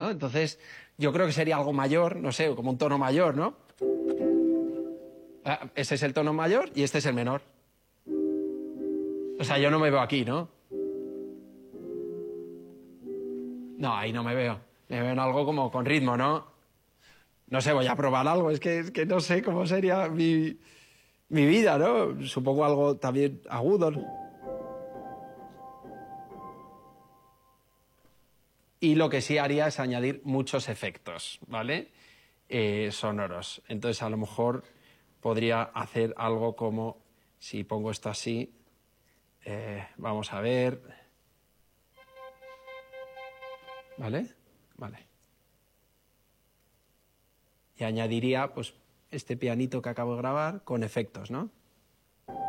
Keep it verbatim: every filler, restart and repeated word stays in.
¿no? Entonces, yo creo que sería algo mayor, no sé, como un tono mayor, ¿no? Ah, ese es el tono mayor y este es el menor. O sea, yo no me veo aquí, ¿no? No, ahí no me veo. Me veo en algo como con ritmo, ¿no? No sé, voy a probar algo. Es que, es que no sé cómo sería mi, mi vida, ¿no? Supongo algo también agudo, ¿no? Y lo que sí haría es añadir muchos efectos, ¿vale? Eh, sonoros. Entonces, a lo mejor podría hacer algo como, si pongo esto así, eh, vamos a ver, ¿vale? Vale. Y añadiría, pues, este pianito que acabo de grabar con efectos, ¿no?